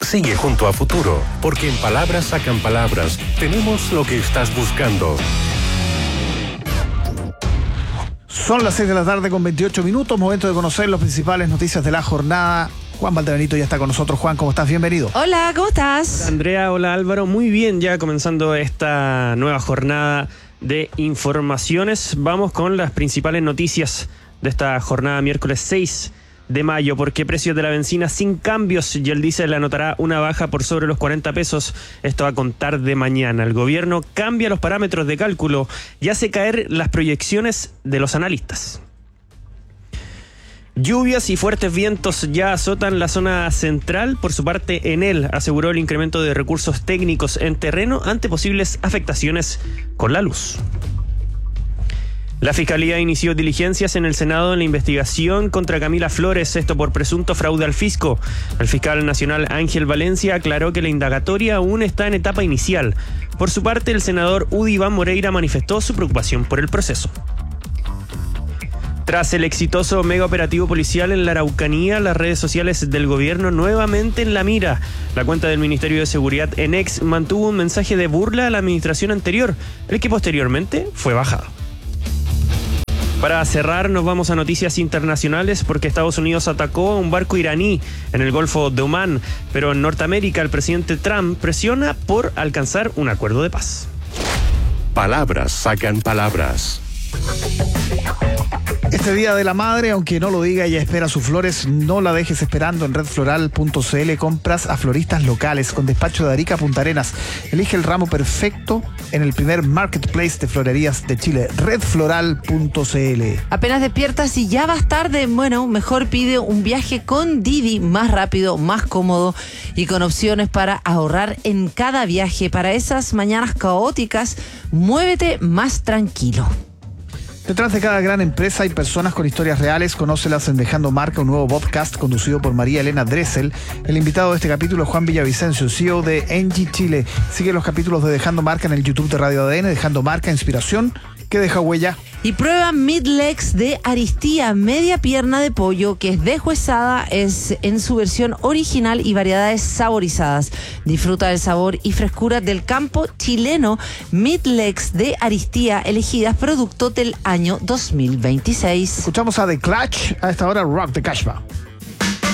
Sigue junto a Futuro, porque en Palabras Sacan Palabras tenemos lo que estás buscando. Son las 6 de la tarde con 28 minutos, momento de conocer las principales noticias de la jornada. Juan Valdebenito ya está con nosotros. Juan, ¿cómo estás? Bienvenido. Hola, ¿cómo estás? Hola Andrea, hola Álvaro, muy bien, ya comenzando esta nueva jornada de informaciones. Vamos con las principales noticias de esta jornada miércoles 6 de mayo, porque precios de la benzina sin cambios y el diésel anotará una baja por sobre los 40 pesos. Esto va a contar de mañana. El gobierno cambia los parámetros de cálculo y hace caer las proyecciones de los analistas. Lluvias y fuertes vientos ya azotan la zona central. Por su parte, Enel aseguró el incremento de recursos técnicos en terreno ante posibles afectaciones con la luz. La Fiscalía inició diligencias en el Senado en la investigación contra Camila Flores, esto por presunto fraude al fisco. El fiscal nacional Ángel Valencia aclaró que la indagatoria aún está en etapa inicial. Por su parte, el senador Udi Iván Moreira manifestó su preocupación por el proceso. Tras el exitoso mega operativo policial en la Araucanía, las redes sociales del gobierno nuevamente en la mira. La cuenta del Ministerio de Seguridad en X mantuvo un mensaje de burla a la administración anterior, el que posteriormente fue bajado. Para cerrar, nos vamos a noticias internacionales porque Estados Unidos atacó a un barco iraní en el Golfo de Omán, pero en Norteamérica el presidente Trump presiona por alcanzar un acuerdo de paz. Palabras Sacan Palabras. Este Día de la Madre, aunque no lo diga, ella espera sus flores. No la dejes esperando en redfloral.cl. Compras a floristas locales con despacho de Arica a Punta Arenas. Elige el ramo perfecto en el primer marketplace de florerías de Chile, redfloral.cl. Apenas despiertas y ya vas tarde, bueno, mejor pide un viaje con Didi, más rápido, más cómodo y con opciones para ahorrar en cada viaje. Para esas mañanas caóticas, muévete más tranquilo. Detrás de cada gran empresa hay personas con historias reales. Conócelas en Dejando Marca, un nuevo podcast conducido por María Elena Dressel. El invitado de este capítulo es Juan Villavicencio, CEO de Engie Chile. Sigue los capítulos de Dejando Marca en el YouTube de Radio ADN. Dejando Marca, inspiración que deja huella. Y prueba Midlegs de Aristía, media pierna de pollo que es deshuesada, es en su versión original y variedades saborizadas. Disfruta del sabor y frescura del campo chileno. Midlegs de Aristía, elegidas producto del año 2026. Escuchamos a The Clash, a esta hora Rock the Cashba.